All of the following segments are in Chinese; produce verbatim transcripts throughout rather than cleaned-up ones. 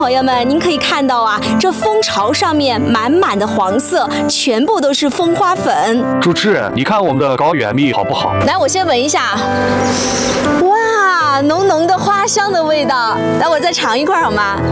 朋友们，您可以看到啊，这蜂巢上面满满的黄色，全部都是蜂花粉。 主持人，你看我们的高原蜜好不好？ 来，我先闻一下。哇，浓浓的花香的味道。来，我再尝一块好吗？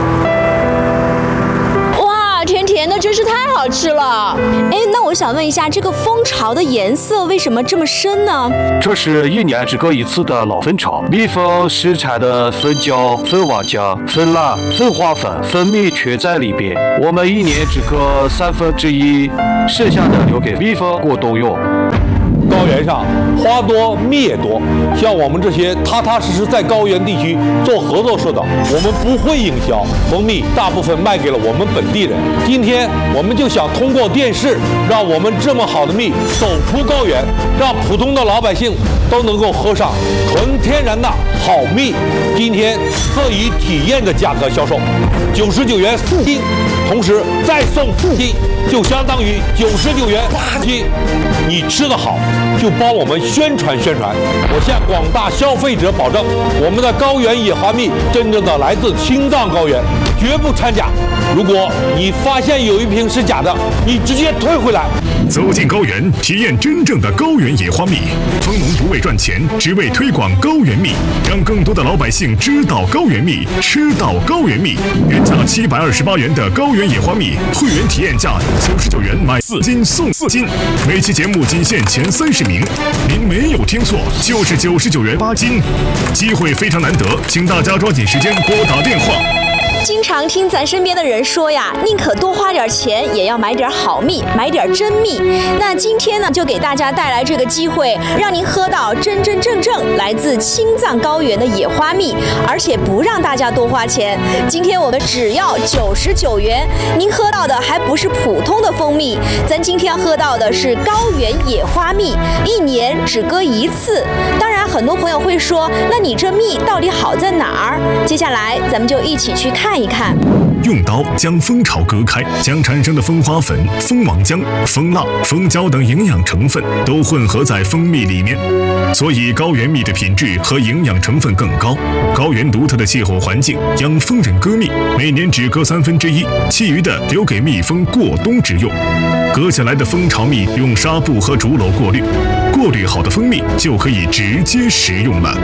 哇，甜甜的，真是太好吃了。哎，那我想问一下，这个蜂巢的颜色为什么这么深呢？ 这是一年只隔一次的老蜂巢，蜜蜂生产的蜂胶、蜂王浆、蜂蜡、蜂花粉、蜂蜜全在里边。我们一年只割三分之一，剩下的留给蜜蜂过冬用。 高原上花多蜜也多，像我们这些踏踏实实在高原地区做合作社的，我们不会营销，蜂蜜大部分卖给了我们本地人。今天我们就想通过电视，让我们这么好的蜜走出高原，让普通的老百姓都能够喝上纯天然的好蜜。今天特以体验的价格销售，九十九元四斤，同时再送四斤，就相当于九十九元八斤。你吃得好，就帮我们宣传宣传。我向广大消费者保证，我们的高原野花蜜真正的来自青藏高原，绝不掺假。如果你发现有一瓶是假的，你直接退回来。 走进高原，体验真正的高原野花蜜。蜂农不为赚钱，只为推广高原蜜，让更多的老百姓知道高原蜜，吃到高原蜜。原价七百二十八元的高原野花蜜，会员体验价九十九元买四斤送四斤。每期节目仅限前三十名，您没有听错，就是九十九元八斤。机会非常难得，请大家抓紧时间拨打电话。 经常听咱身边的人说呀，宁可多花点钱，也要买点好蜜，买点真蜜。那今天呢，就给大家带来这个机会，让您喝到真真正正来自青藏高原的野花蜜，而且不让大家多花钱。今天我们只要九十九元，您喝到的还不是普通的蜂蜜，咱今天喝到的是高原野花蜜，一年只割一次。当然，很多朋友会说，那你这蜜到底好在哪儿？接下来咱们就一起去看一看。 用刀将蜂巢割开，将产生的蜂花粉、蜂王浆、蜂蜡、蜂胶等营养成分都混合在蜂蜜里面，所以高原蜜的品质和营养成分更高。高原独特的气候环境让蜂人割蜜每年只割三分之一，其余的留给蜜蜂过冬之用。割下来的蜂巢蜜用纱布和竹篓过滤，过滤好的蜂蜜就可以直接食用了。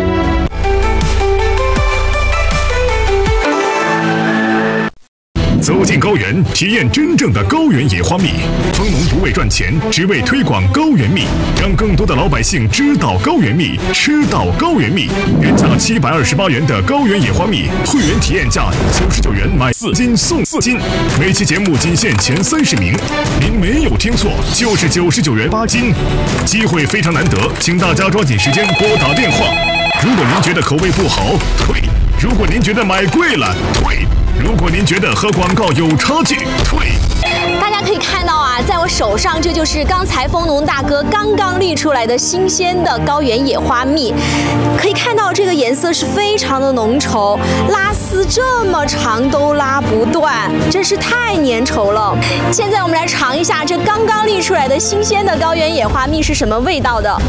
走进高原，体验真正的高原野花蜜。蜂农不为赚钱，只为推广高原蜜，让更多的老百姓知道高原蜜，吃到高原蜜。原价七百二十八元的高原野花蜜，会员体验价九十九元买四斤送四斤。每期节目仅限前三十名，您没有听错，就是九十九元八斤。机会非常难得，请大家抓紧时间拨打电话。如果您觉得口味不好，退；如果您觉得买贵了，退。如果您觉得和广告有差距，退。 大家可以看到啊，在我手上，这就是刚才蜂农大哥刚刚滤出来的新鲜的高原野花蜜。可以看到这个颜色是非常的浓稠，拉丝这么长都拉不断，真是太粘稠了。现在我们来尝一下这刚刚滤出来的新鲜的高原野花蜜是什么味道的。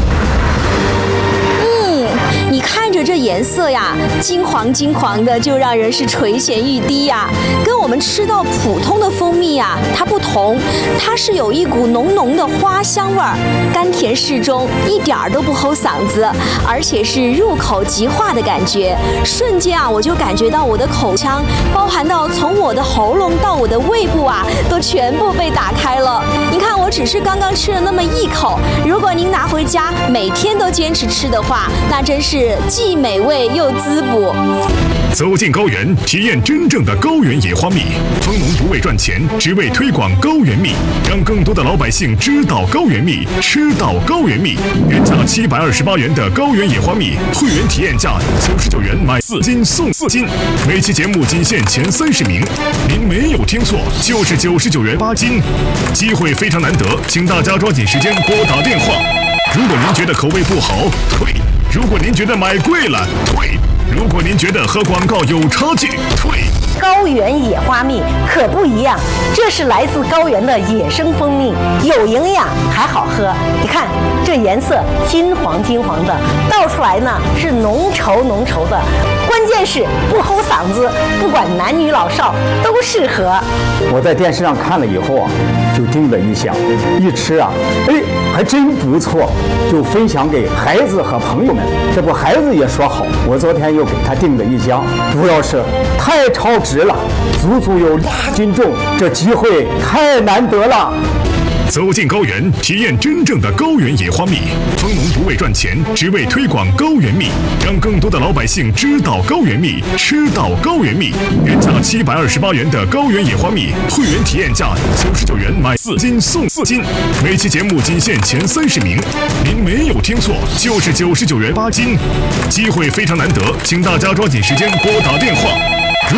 你看着这颜色呀，金黄金黄的，就让人是垂涎欲滴呀。跟我们吃到普通的蜂蜜呀，它不同，它是有一股浓浓的花香味儿，甘甜适中，一点儿都不齁嗓子，而且是入口即化的感觉。瞬间啊，我就感觉到我的口腔，包含到从我的喉咙到我的胃部啊，都全部被打开了。你看，我只是刚刚吃了那么一口，如果您拿回家每天都坚持吃的话，那真是既美味又滋补。 走进高原，体验真正的高原野花蜜。蜂农不为赚钱，只为推广高原蜜，让更多的老百姓知道高原蜜，吃到高原蜜。原价七百二十八元的高原野花蜜，会员体验价九十九元买四斤送四斤。每期节目仅限前三十名，您没有听错，就是九十九元八斤。机会非常难得，请大家抓紧时间拨打电话。如果您觉得口味不好，退；如果您觉得买贵了，退；如果您觉得和广告有差距，退。 高原野花蜜可不一样，这是来自高原的野生蜂蜜，有营养还好喝。你看这颜色金黄金黄的，倒出来呢是浓稠浓稠的， 关键是不齁嗓子，不管男女老少都适合。 我在电视上看了以后啊，就叮了一箱，一吃啊，哎，还真不错，就分享给孩子和朋友们。这不，孩子也说好，我昨天又给他订了一箱，主要是太超值了，足足有两斤重，这机会太难得了。 走进高原，体验真正的高原野花蜜。蜂农不为赚钱，只为推广高原蜜，让更多的老百姓知道高原蜜，吃到高原蜜。原价七百二十八元的高原野花蜜，会员体验价九十九元买四斤送四斤。每期节目仅限前三十名，您没有听错，就是九十九元八斤。机会非常难得，请大家抓紧时间拨打电话。如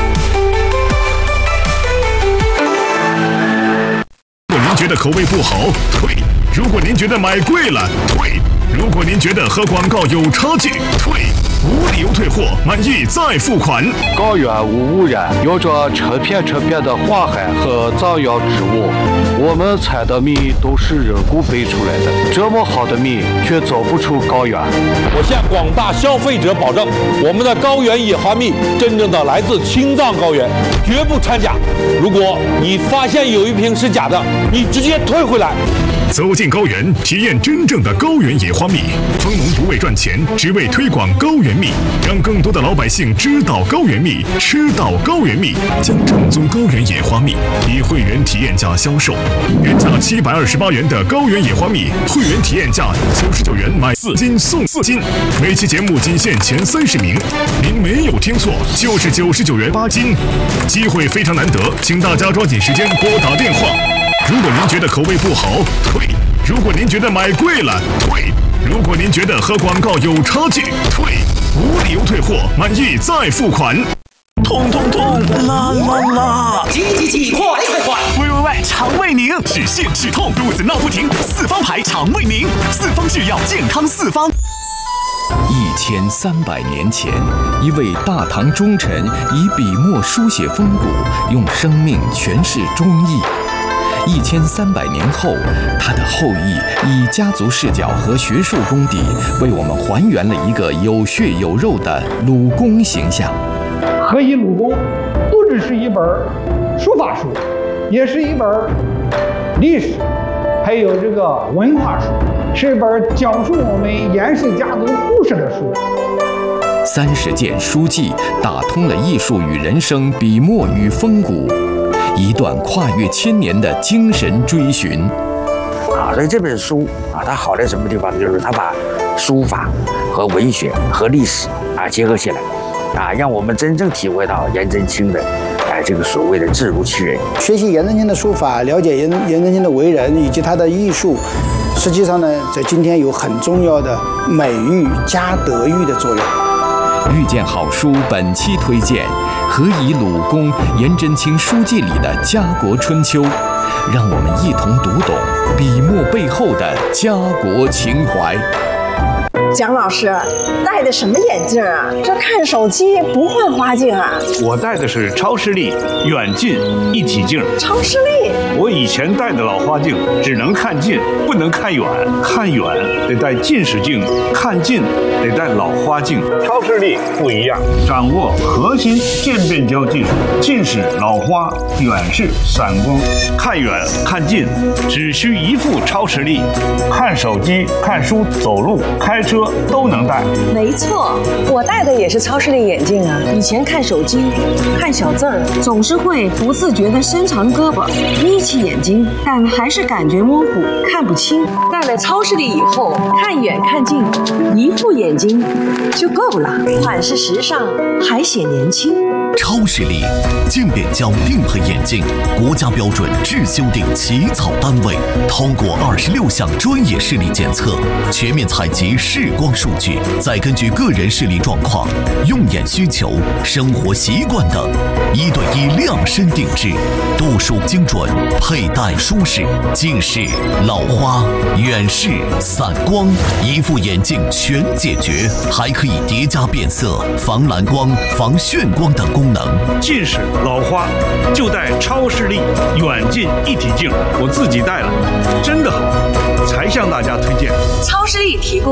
您觉得口味不好，退；如果您觉得买贵了，退；如果您觉得和广告有差距，退。无理由退货，满意再付款。 高原无污染，有着成片成片的花海和藏药植物，我们采的蜜都是人工培出来的，这么好的蜜却走不出高原。 我向广大消费者保证，我们的高原野花蜜真正的来自青藏高原，绝不掺假。如果你发现有一瓶是假的，你直接退回来。 走进高原，体验真正的高原野花蜜。蜂农不为赚钱，只为推广高原蜜，让更多的老百姓知道高原蜜，吃到高原蜜。将正宗高原野花蜜以会员体验价销售，原价七百二十八元的高原野花蜜，会员体验价九十九元买四斤送四斤。每期节目仅限前三十名，您没有听错，就是九十九元八斤。机会非常难得，请大家抓紧时间拨打电话。如果您觉得口味不好，退；如果您觉得买贵了，退；如果您觉得和广告有差距，退。无理由退货，满意再付款。 痛痛痛，啦啦啦！ 急急急，快快快！ 喂喂喂，肠胃宁，止泻止痛，肚子闹不停，四方牌肠胃宁，四方制药，健康四方。 一千三百年前，一位大唐忠臣以笔墨书写风骨，用生命诠释忠义。一千三百年后，他的后裔以家族视角和学术功底，为我们还原了一个有血有肉的鲁公形象。 何以鲁公不只是一本书法书，也是一本历史，还有这个文化书，是一本讲述我们严氏家族故事的书。 三十件书记打通了艺术与人生，笔墨与风骨。一段跨越千年的精神追寻啊，所以这本书啊，它好在什么地方呢？就是它把书法和文学和历史啊结合起来，啊，让我们真正体会到颜真卿的哎这个所谓的字如其人。 学习颜真卿的书法，了解颜颜真卿的为人以及他的艺术，实际上呢，在今天有很重要的美育加德育的作用。 遇见好书本期推荐。何以鲁公颜真卿书记里的家国春秋，让我们一同读懂笔墨背后的家国情怀。 蒋老师戴的什么眼镜啊？这看手机不换花镜啊？ 我戴的是超视力远近一体镜。 超视力？ 我以前戴的老花镜只能看近，不能看远。看远得戴近视镜，看近得戴老花镜。超视力不一样，掌握核心渐变焦技术，近视、老花、远视、散光，看远看近只需一副超视力，看手机、看书、走路、开车都能戴。 没错，我戴的也是超视力眼镜啊。以前看手机、看小字儿，总是会不自觉地伸长胳膊，眯起眼睛，但还是感觉模糊，看不清。戴了超视力以后，看远看近，一副眼睛就够了，款式时尚，还显年轻。 超视力渐变焦定配眼镜，国家标准制修订起草单位，通过二十六项专业视力检测，全面采集视光数据，再根据个人视力状况、用眼需求、生活习惯等，一对一量身定制，度数精准，佩戴舒适，近视、老花、远视、散光，一副眼镜全解决，还可以叠加变色、防蓝光、防眩光等功能。 近视、老花就戴超视力远近一体镜，我自己戴了，真的好，才向大家推荐。 超视力提供专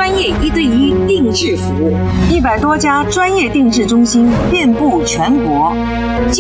专业一对一定制服务，一百多家专业定制中心遍布全国。